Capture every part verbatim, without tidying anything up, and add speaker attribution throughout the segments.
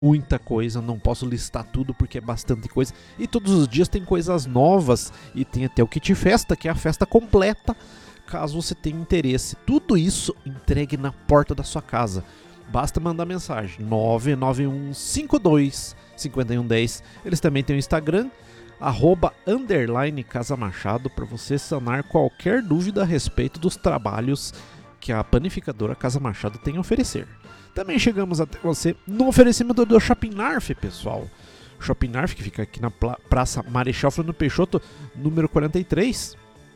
Speaker 1: muita coisa, não posso listar tudo porque é bastante coisa. E todos os dias tem coisas novas e tem até o kit festa, que é a festa completa, caso você tenha interesse. Tudo isso entregue na porta da sua casa. Basta mandar mensagem nove nove um cinco dois cinco um um zero. Eles também têm o Instagram, arroba underline Casa Machado, para você sanar qualquer dúvida a respeito dos trabalhos que a panificadora Casa Machado tem a oferecer. Também chegamos até você no oferecimento do Shopping Narf, pessoal. Shopping Narf, que fica aqui na Praça Marechal Floriano Peixoto, número quarenta e três.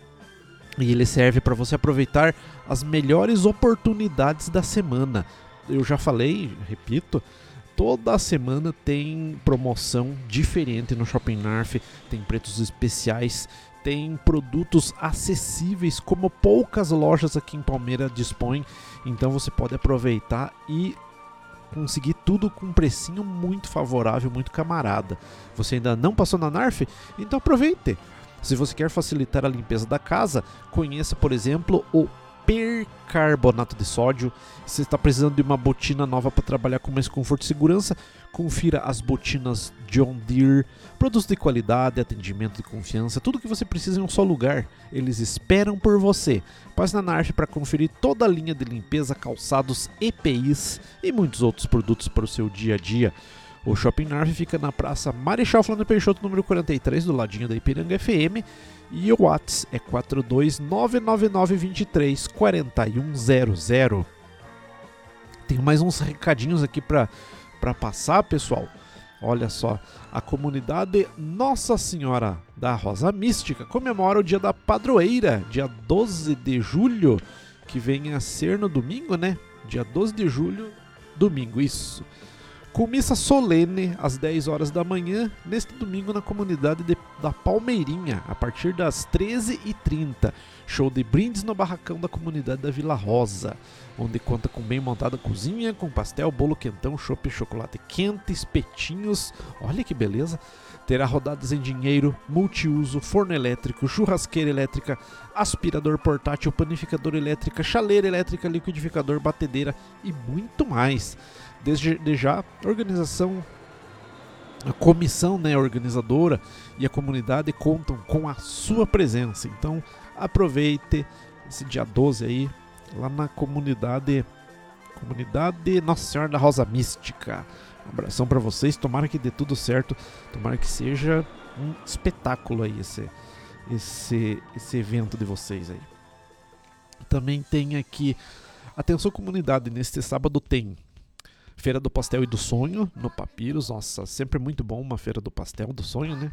Speaker 1: E ele serve para você aproveitar as melhores oportunidades da semana. Eu já falei, repito, toda semana tem promoção diferente no Shopping Narf, tem preços especiais, tem produtos acessíveis como poucas lojas aqui em Palmeira dispõem, então você pode aproveitar e conseguir tudo com um precinho muito favorável, muito camarada. Você ainda não passou na Narf? Então aproveite! Se você quer facilitar a limpeza da casa, conheça, por exemplo, o percarbonato de sódio. Se você está precisando de uma botina nova para trabalhar com mais conforto e segurança, confira as botinas John Deere, produtos de qualidade, atendimento de confiança, tudo que você precisa em um só lugar. Eles esperam por você. Passe na Narf para conferir toda a linha de limpeza, calçados, E P Is e muitos outros produtos para o seu dia a dia. O Shopping Narf fica na Praça Marechal Floriano Peixoto, número quarenta e três, do ladinho da Ipiranga F M. E o WhatsApp é quatro dois nove nove nove dois três quatro um zero zero. Tem mais uns recadinhos aqui para passar, pessoal. Olha só, a comunidade Nossa Senhora da Rosa Mística comemora o dia da padroeira, dia doze de julho, que vem a ser no domingo, né? Dia doze de julho, domingo, isso. Com missa solene às dez horas da manhã, neste domingo na comunidade de, da Palmeirinha, a partir das treze e trinta. Show de brindes no barracão da comunidade da Vila Rosa, onde conta com bem montada cozinha, com pastel, bolo quentão, chopp e chocolate quente, espetinhos, olha que beleza. Terá rodadas em dinheiro, multiuso, forno elétrico, churrasqueira elétrica, aspirador portátil, panificador elétrica, chaleira elétrica, liquidificador, batedeira e muito mais. Desde já, a organização, a comissão, né, organizadora e a comunidade contam com a sua presença. Então aproveite esse dia doze aí, lá na comunidade, comunidade Nossa Senhora da Rosa Mística. Um abração para vocês, tomara que dê tudo certo, tomara que seja um espetáculo aí esse, esse, esse evento de vocês aí. Também tem aqui, atenção comunidade, neste sábado tem Feira do Pastel e do Sonho, no Papiros. Nossa, sempre muito bom uma Feira do Pastel do Sonho, né?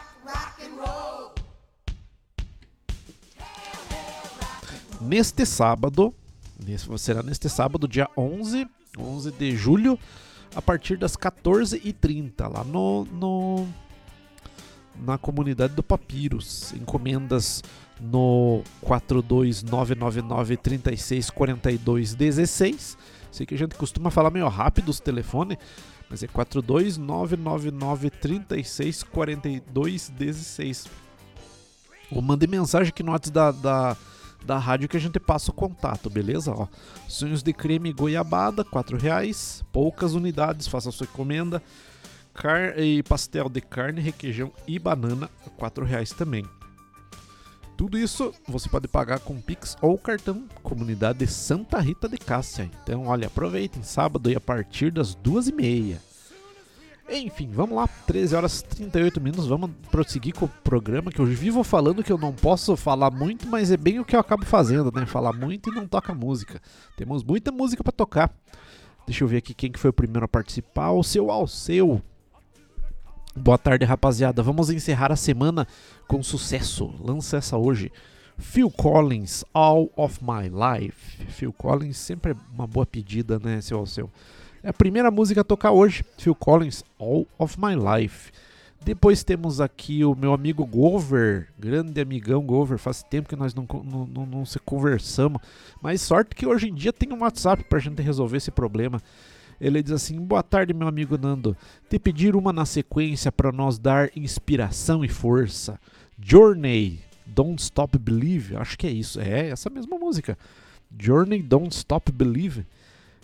Speaker 1: Neste sábado, será neste sábado, dia onze, onze de julho, a partir das quatorze e trinta, lá no, no, na comunidade do Papiros. Encomendas no quatro dois nove nove nove três seis quatro dois um seis. Sei que a gente costuma falar meio rápido os telefones, mas é quatro dois nove nove nove três seis quatro dois um seis. Ou mande mensagem aqui no WhatsApp da, da, da rádio que a gente passa o contato, beleza? Ó, sonhos de creme goiabada, quatro reais, poucas unidades, faça a sua encomenda. Car e pastel de carne, requeijão e banana, quatro reais também. Tudo isso você pode pagar com Pix ou cartão, comunidade Santa Rita de Cássia. Então, olha, aproveitem, sábado e a partir das duas e meia. Enfim, vamos lá, treze horas e trinta e oito minutos, vamos prosseguir com o programa, que eu vivo falando que eu não posso falar muito, mas é bem o que eu acabo fazendo, né? Falar muito e não toca música. Temos muita música para tocar. Deixa eu ver aqui quem que foi o primeiro a participar. O seu Alceu. Boa tarde, rapaziada. Vamos encerrar a semana com sucesso. Lança essa hoje. Phil Collins, All of My Life. Phil Collins, sempre é uma boa pedida, né, seu Alceu? É a primeira música a tocar hoje. Phil Collins, All of My Life. Depois temos aqui o meu amigo Gover, grande amigão Gover. Faz tempo que nós não, não, não, não se conversamos. Mas sorte que hoje em dia tem um WhatsApp pra gente resolver esse problema. Ele diz assim: boa tarde, meu amigo Nando. Te pedir uma na sequência para nós dar inspiração e força. Journey, Don't Stop Believe. Acho que é isso. É essa mesma música. Journey, Don't Stop Believe.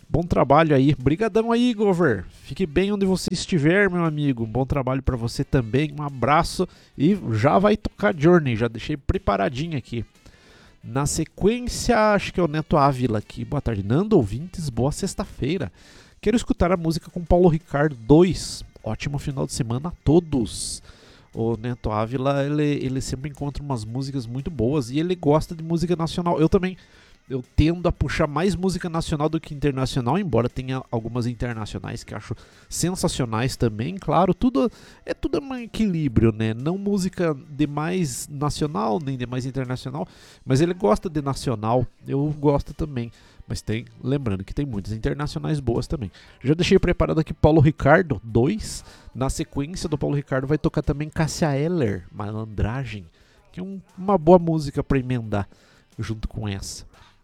Speaker 1: Bom trabalho aí. Brigadão aí, Gover. Fique bem onde você estiver, meu amigo. Bom trabalho pra você também. Um abraço e já vai tocar Journey. Já deixei preparadinho aqui. Na sequência, acho que é o Neto Ávila aqui. Boa tarde, Nando, ouvintes. Boa sexta-feira. Quero escutar a música com Paulo Ricardo dois. Ótimo final de semana a todos. O Neto Ávila, ele, ele sempre encontra umas músicas muito boas e ele gosta de música nacional. Eu também, eu tendo a puxar mais música nacional do que internacional, embora tenha algumas internacionais que acho sensacionais também. Claro, tudo é tudo um equilíbrio, né? Não música de mais nacional nem de mais internacional, mas ele gosta de nacional, eu gosto também. Mas tem, lembrando que tem muitas internacionais boas também. Já deixei preparado aqui Paulo Ricardo dois. Na sequência do Paulo Ricardo vai tocar também Cássia Eller, Malandragem, que é um, uma boa música para emendar junto com essa.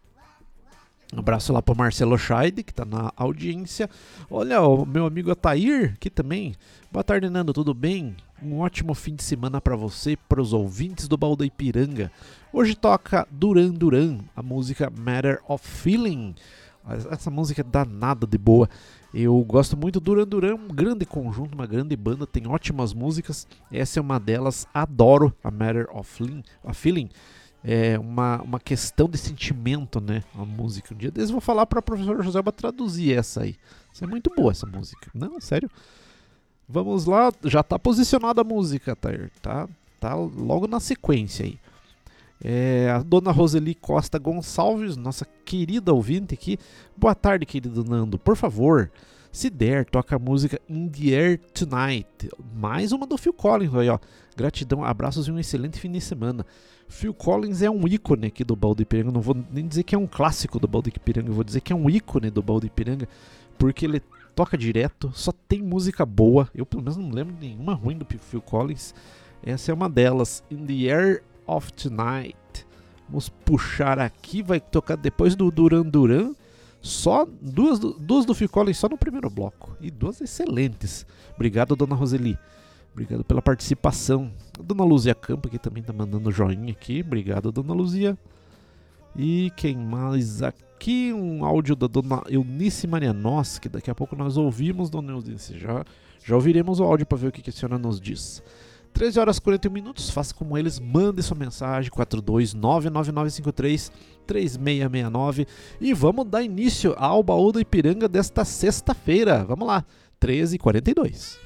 Speaker 1: Um abraço lá para Marcelo Scheide, que está na audiência. Olha, o meu amigo Atair, aqui também. Boa tarde, Nando, tudo bem? Um ótimo fim de semana para você e para os ouvintes do Baú da Ipiranga. Hoje toca Duran Duran, a música Matter of Feeling. Essa música é danada de boa. Eu gosto muito do Duran Duran, um grande conjunto, uma grande banda, tem ótimas músicas. Essa é uma delas, adoro a Matter of Feeling. A Feeling. É uma, uma questão de sentimento, né? A música. Um dia desses eu vou falar para a professora Joselba traduzir essa aí. Isso é muito boa, essa música. Não, sério. Vamos lá, já tá posicionada a música, tá, tá, tá logo na sequência aí. É, a dona Roseli Costa Gonçalves, nossa querida ouvinte aqui. Boa tarde, querido Nando. Por favor, se der, toca a música In the Air Tonight. Mais uma do Phil Collins aí, ó. Gratidão, abraços e um excelente fim de semana. Phil Collins é um ícone aqui do Balde Ipiranga. Não vou nem dizer que é um clássico do Balde Ipiranga, eu vou dizer que é um ícone do Balde Ipiranga, porque ele toca direto, só tem música boa. Eu pelo menos não lembro de nenhuma ruim do Phil Collins. Essa é uma delas, In the Air of Tonight. Vamos puxar aqui, vai tocar depois do Duran Duran. Só duas, duas do Phil Collins só no primeiro bloco. E duas excelentes. Obrigado, dona Roseli. Obrigado pela participação. A dona Luzia Campo aqui também tá mandando joinha aqui. Obrigado, dona Luzia. E quem mais aqui? Um áudio da dona Eunice Marianos, que daqui a pouco nós ouvimos, dona Eunice. Já, já ouviremos o áudio para ver o que, que a senhora nos diz. treze horas e quarenta e um minutos, faça como eles, mande sua mensagem quatro dois nove nove nove cinco três três seis seis nove e vamos dar início ao Baú da Ipiranga desta sexta-feira. Vamos lá, treze e quarenta e dois.